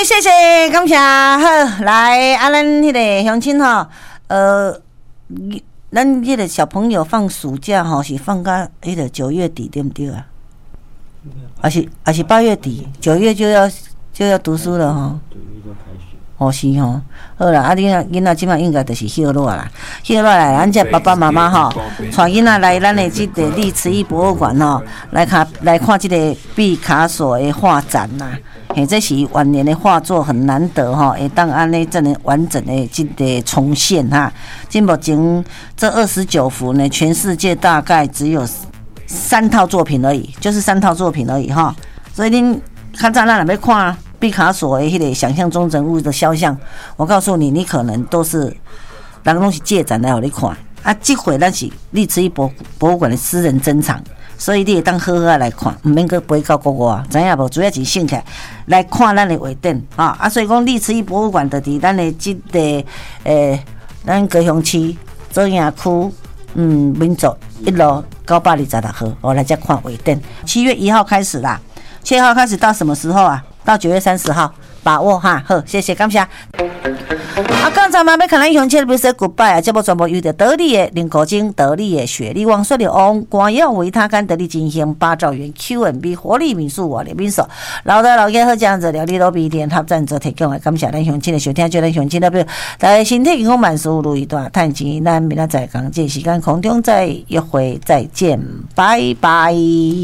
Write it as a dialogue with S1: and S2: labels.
S1: 谢谢，感谢。好，来咱迄个乡亲吼，咱迄个小朋友放暑假吼，是放到迄个9月底，对不对啊？还是8月底，9月就要读书了吼。哦是吼，好啦，你囡仔即摆应该就是歇落啦，歇落来，咱这爸爸妈妈吼，带囡仔来咱的这个历慈艺博物馆吼，来看这个毕卡索的画展呐。嘿，这是晚年的画作，很难得吼，会当安尼这样完整的这个重现哈。目前这29幅呢，全世界大概只有3套作品而已，就是3套作品而已哈。所以恁较早咱若要看毕卡索的迄个想象中人物的肖像，我告诉你，你可能都是人拢是借展来互你看啊。这回咱是历慈艺博物馆的私人珍藏。所以你会当好好来看，唔免去飞到国外，知影无？主要是兴起来看咱的画展啊！所以讲历慈艺博物馆就伫咱的这个咱高雄市左营区民族1路926号，我来这看画展。7月1号开始啦，7月1号开始到什么时候啊？到9月30号，把握哈！好，谢谢，感谢。刚才嘛要看咱乡亲的 say goodbye 啊，节目全部由着得力的林国精、得力的雪莉王、雪莉王、光耀维他干、得力金星、8兆元 Q&B 活力民宿我的民宿，老的老家好这样子料理都比联合赞助提供的，感谢咱乡亲的收听，祝咱乡亲的朋友大家身体健康万事如意大，赚钱咱明仔载讲这时间空中再约会，再见，拜拜。